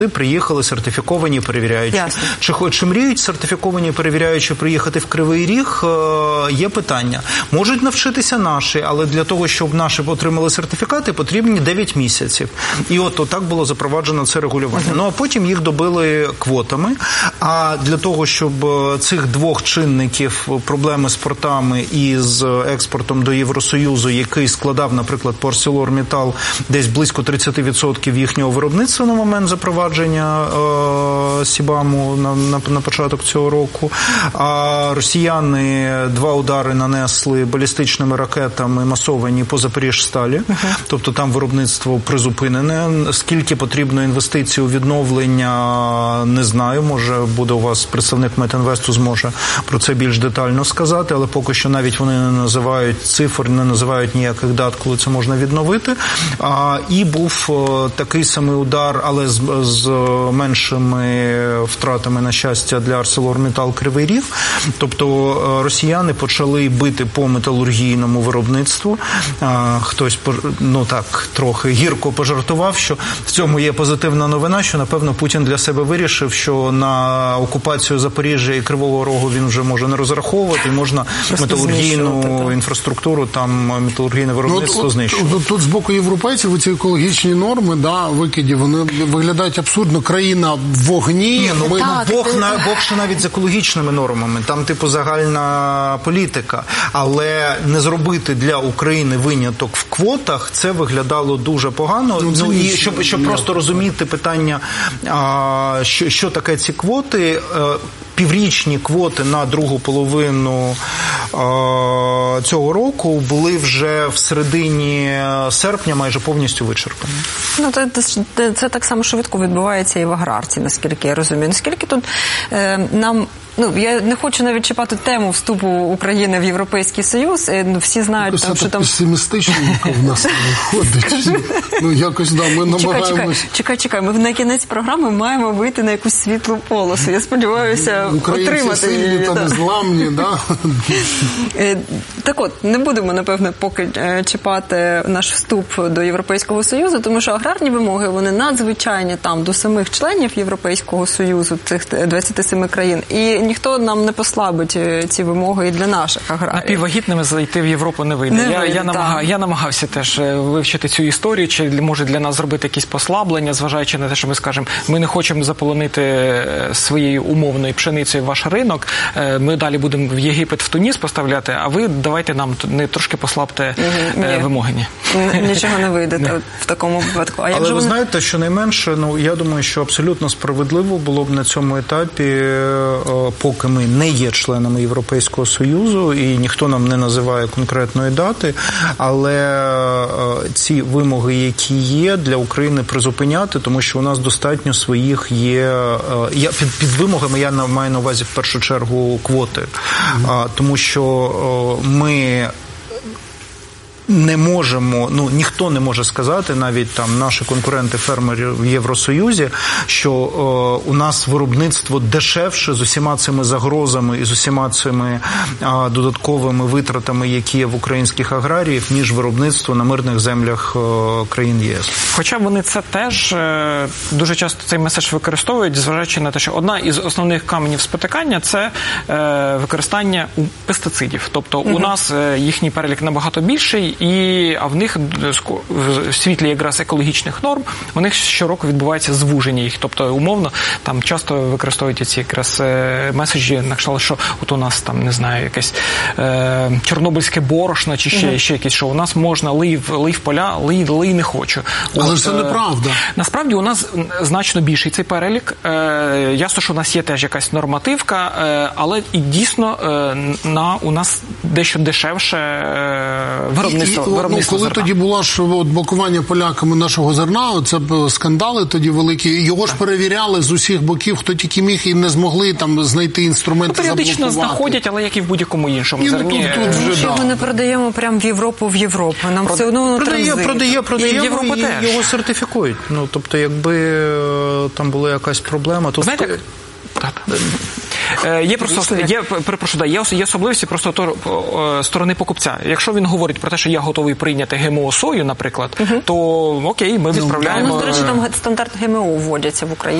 приїхали сертифіковані перевіряючі. Чи мріють сертифіковані перевіряючі приїхати в Кривий Ріг, є питання. Можуть навчитися наші, але для того, щоб наші отримали сертифікати, потрібні 9 місяців. І от так було запроваджено це регулювання. Ну, а потім їх добили квотами. А для того, щоб цих двох чинників, проблеми з портами і з експортом до Євросоюзу, який складав, наприклад, по ArcelorMittal десь близько 30% їхнього виробництва на момент запровадження Сібаму на початок цього року. А росіяни 2 удари нанесли балістичними ракетами масовані по Запоріжсталі. Тобто там виробництво призупинене. Скільки потрібно інвестицій у відновлення, не знаю. Може, буде у вас представник Метінвесту, зможе про це більш детально сказати, але поки що навіть вони не називають цифр, не називають ніяких дат, коли це можна відновити. І був такий самий удар, але з меншими втратами, на щастя, для ArcelorMittal Кривий Ріг. Тобто росіяни почали бити по металургійному виробництву. Хтось, трохи гірко пожартував, що в цьому є позитивна новина, що, напевно, Путін для себе вирішив, що на окупацію Запоріжжя і Кривого Рогу він вже може не розраховувати, і можна металургійну інфраструктуру, там металургійне виробництво знищувати. Тут з боку європейців ці екологічні норми, викидів, вони виглядають абсурдно. Країна в вогні. Бог ще навіть з екологічними нормами. Там, загальна політика. Але не зробити для України виняток в квотах, це виглядало дуже погано. І щоб просто розуміти питання, що таке ці квоти, піврічні квоти на другу половину цього року були вже в середині серпня майже повністю вичерпані. Це так само швидко відбувається і в аграрці, наскільки я розумію. Наскільки тут нам... я не хочу навіть чіпати тему вступу України в Європейський Союз. Всі знають, що там... Песимістичненько в нас виходить. Якось, ми намагаємось... Чекай. Ми на кінець програми маємо вийти на якусь світлу полосу. Я сподіваюся отримати її. Українці сильні та незламні, да? Так от, не будемо, напевно, поки чіпати наш вступ до Європейського Союзу, тому що аграрні вимоги, вони надзвичайні там до самих членів Європейського Союзу, цих 27 країн. І ніхто нам не послабить ці вимоги і для наших аграріїв. Напіввагітними зайти в Європу не вийде. Я намагався теж вивчити цю історію, чи може для нас зробити якісь послаблення, зважаючи на те, що ми скажемо, ми не хочемо заполонити своєю умовною пшеницею ваш ринок, ми далі будемо в Єгипет, в Туніс поставляти, а ви давайте нам не трошки послабте вимоги. Нічого не вийде в такому випадку. Але ви знаєте, що найменше, я думаю, що абсолютно справедливо було б на цьому етапі, поки ми не є членами Європейського Союзу і ніхто нам не називає конкретної дати, але ці вимоги, які є, для України призупиняти, тому що у нас достатньо своїх є... Під вимогами я маю на увазі в першу чергу квоти, тому що ми не можемо, ніхто не може сказати, навіть там наші конкуренти-фермери в Євросоюзі, що у нас виробництво дешевше з усіма цими загрозами і з усіма цими додатковими витратами, які є в українських аграріїв, ніж виробництво на мирних землях країн єС. Хоча вони це теж дуже часто цей меседж використовують, зважаючи на те, що одна із основних каменів спотикання – це використання пестицидів. Тобто у нас їхній перелік набагато більший, а в них в світлі якраз екологічних норм у них щороку відбувається звуження їх. Тобто, умовно, там часто використовують ці якраз меседжі на кшталт, що от у нас там, не знаю, якесь чорнобильське борошно чи ще якесь, що у нас можна лий в поля, лий не хочу. Але це неправда. Насправді у нас значно більший цей перелік. Ясно, що у нас є теж якась нормативка, але і дійсно у нас дещо дешевше виробництво коли тоді було ж блокування поляками нашого зерна, це скандали тоді великі, його ж перевіряли з усіх боків, хто тільки міг, і не змогли там знайти інструменти заблокувати. Періодично знаходять, але як і в будь-якому іншому зерні. Ми не продаємо прямо в Європу. Нам все одно воно продаємо і його сертифікують. Тобто, якби там була якась проблема, то... Знаєте, Є просто є особливості просто сторони покупця. Якщо він говорить про те, що я готовий прийняти ГМО сою, наприклад, то окей, ми відправляємо. До речі, там стандарт ГМО вводяться в Україні.